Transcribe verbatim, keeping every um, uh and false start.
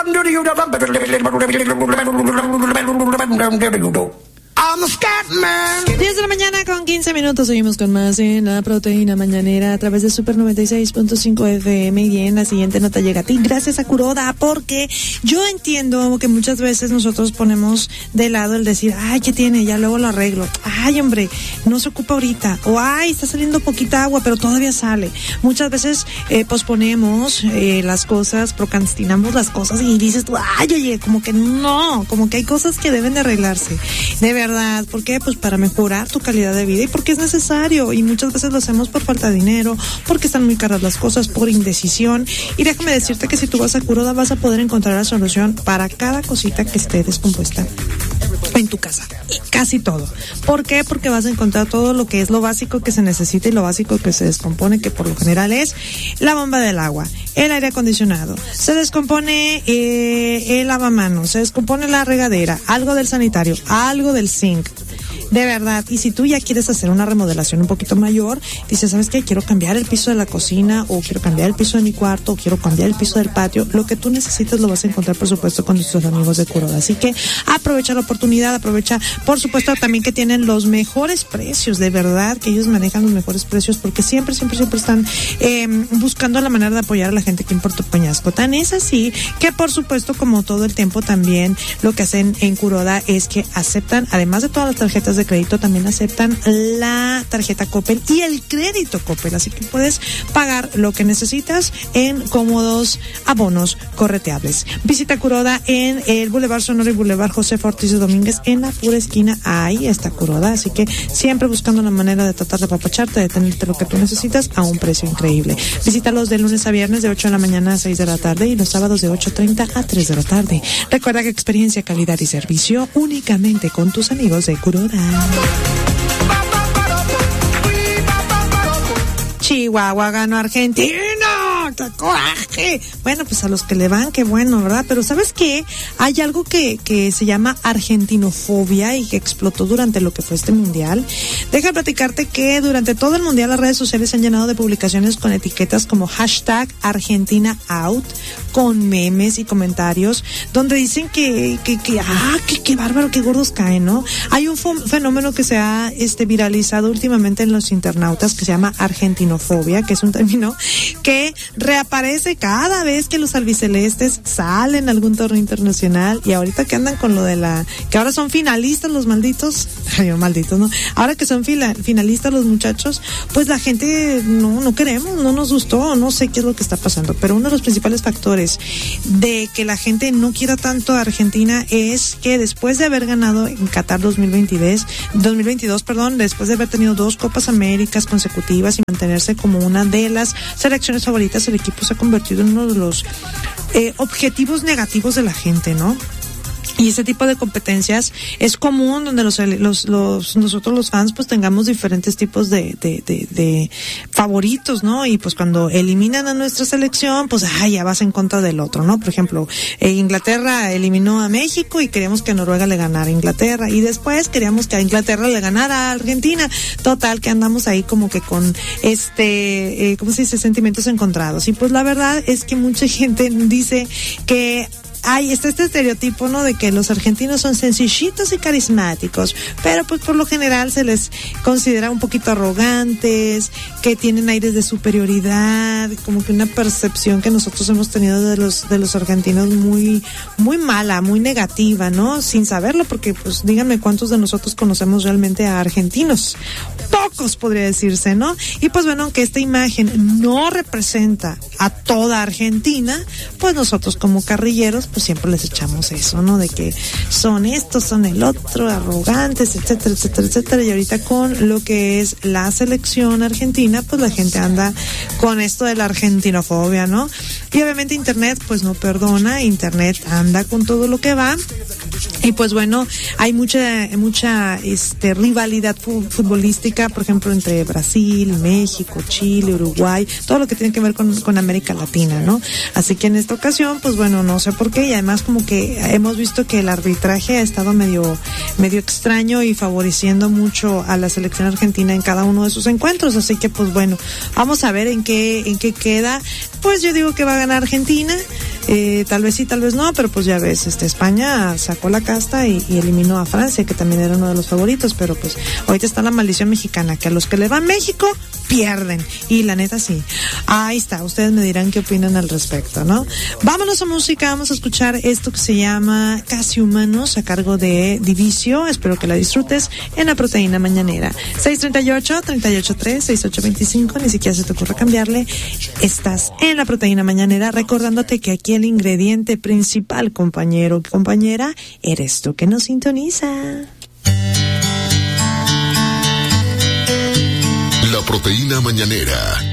diez de la mañana con quince minutos. Seguimos con más en La Proteína Mañanera a través de Super noventa y seis punto cinco F M. Y en la siguiente nota llega a ti gracias a Kuroda, porque yo entiendo que muchas veces nosotros ponemos de lado el decir, ay, ¿qué tiene? Ya luego lo arreglo. Ay, hombre, no se ocupa ahorita. O ay, está saliendo poquita agua, pero todavía sale. Muchas veces eh, posponemos eh, las cosas, procrastinamos las cosas y dices tú, ay, oye, como que no, como que hay cosas que deben de arreglarse. De verdad, ¿por qué? Pues para mejorar tu calidad de vida y porque es necesario, y muchas veces lo hacemos por falta de dinero, porque están muy caras las cosas, por indecisión. Y déjame decirte que si tú vas a Kuroda vas a poder encontrar la solución para cada cosita que esté descompuesta en tu casa, y casi todo. ¿Por qué? Porque vas a encontrar todo lo que es lo básico que se necesita y lo básico que se descompone, que por lo general es la bomba del agua, el aire acondicionado, se descompone eh, el lavamanos, se descompone la regadera, algo del sanitario, algo del zinc. De verdad, y si tú ya quieres hacer una remodelación un poquito mayor, dices, ¿sabes qué? Quiero cambiar el piso de la cocina, o quiero cambiar el piso de mi cuarto, o quiero cambiar el piso del patio. Lo que tú necesitas lo vas a encontrar, por supuesto, con nuestros amigos de Kuroda. Así que aprovecha la oportunidad, aprovecha, por supuesto, también que tienen los mejores precios, de verdad, que ellos manejan los mejores precios, porque siempre, siempre, siempre están eh, buscando la manera de apoyar a la gente que importa Peñasco. Tan es así que, por supuesto, como todo el tiempo también, lo que hacen en Kuroda es que aceptan, además de todas las tarjetas de crédito, también aceptan la tarjeta Coppel y el crédito Coppel, así que puedes pagar lo que necesitas en cómodos abonos correteables. Visita Kuroda en el Boulevard Sonora y Boulevard José Ortiz de Domínguez, en la pura esquina. Ahí está Kuroda, así que siempre buscando una manera de tratar de apapacharte, de tenerte lo que tú necesitas a un precio increíble. Visítalos de lunes a viernes de ocho de la mañana a seis de la tarde y los sábados de ocho treinta a tres de la tarde. Recuerda que experiencia, calidad y servicio únicamente con tus amigos de Kuroda. Chihuahua ganó Argentina. ¡Qué coraje! Bueno, pues a los que le van, qué bueno, ¿verdad? Pero ¿sabes qué? Hay algo que, que se llama argentinofobia y que explotó durante lo que fue este mundial. Deja platicarte que durante todo el mundial las redes sociales se han llenado de publicaciones con etiquetas como hashtag Argentina Out, con memes y comentarios donde dicen que, que, que ah, que, que bárbaro, que gordos caen, ¿no? Hay un fenómeno que se ha este, viralizado últimamente en los internautas que se llama argentinofobia, que es un término que reaparece cada vez que los albicelestes salen a algún torneo internacional, y ahorita que andan con lo de la, que ahora son finalistas los malditos, ay, malditos, ¿no? Ahora que son fila, finalistas los muchachos, pues la gente no, no queremos, no nos gustó, no sé qué es lo que está pasando, pero uno de los principales factores de que la gente no quiera tanto a Argentina es que después de haber ganado en Qatar dos mil veintidós, dos mil veintidós, perdón, después de haber tenido dos Copas Américas consecutivas y mantenerse como una de las selecciones favoritas, el equipo se ha convertido en uno de los eh, objetivos negativos de la gente, ¿no? Y ese tipo de competencias es común, donde los, los, los, nosotros los fans pues tengamos diferentes tipos de, de, de, de favoritos, ¿no? Y pues cuando eliminan a nuestra selección, pues ay, ya vas en contra del otro, ¿no? Por ejemplo, eh, Inglaterra eliminó a México y queríamos que Noruega le ganara a Inglaterra, y después queríamos que a Inglaterra le ganara a Argentina. Total, que andamos ahí como que con este, eh, ¿cómo se dice? Sentimientos encontrados. Y pues la verdad es que mucha gente dice que ay, está este estereotipo, ¿no? De que los argentinos son sencillitos y carismáticos, pero pues por lo general se les considera un poquito arrogantes, que tienen aires de superioridad, como que una percepción que nosotros hemos tenido de los de los argentinos muy muy mala, muy negativa, ¿no? Sin saberlo, porque pues díganme cuántos de nosotros conocemos realmente a argentinos. Pocos, podría decirse, ¿no? Y pues bueno, aunque esta imagen no representa a toda Argentina, pues nosotros como carrilleros pues siempre les echamos eso, ¿no? De que son estos, son el otro, arrogantes, etcétera, etcétera, etcétera. Y ahorita con lo que es la selección argentina, pues la gente anda con esto de la argentinofobia, ¿no? Y obviamente Internet pues no perdona, Internet anda con todo lo que va. Y pues bueno, hay mucha mucha este rivalidad futbolística, por ejemplo, entre Brasil, México, Chile, Uruguay, todo lo que tiene que ver con, con América Latina, ¿no? Así que en esta ocasión, pues bueno, no sé por qué, y además como que hemos visto que el arbitraje ha estado medio medio extraño y favoreciendo mucho a la selección argentina en cada uno de sus encuentros, así que pues bueno, vamos a ver en qué en qué queda. Pues yo digo que va a ganar Argentina. Eh, tal vez sí, tal vez no, pero pues ya ves, este España sacó la casta y, y eliminó a Francia, que también era uno de los favoritos, pero pues ahorita está la maldición mexicana, que a los que le va México pierden, y la neta sí. Ahí está, ustedes me dirán qué opinan al respecto, ¿no? Vámonos a música, vamos a escuchar esto que se llama Casi Humanos, a cargo de Divicio. Espero que la disfrutes en La Proteína Mañanera. seis treinta y ocho, treinta y ocho tres, sesenta y ocho veinticinco, ni siquiera se te ocurra cambiarle. Estás en La Proteína Mañanera, recordándote que aquí el ingrediente principal, compañero, compañera, eres tú que nos sintoniza. La Proteína Mañanera,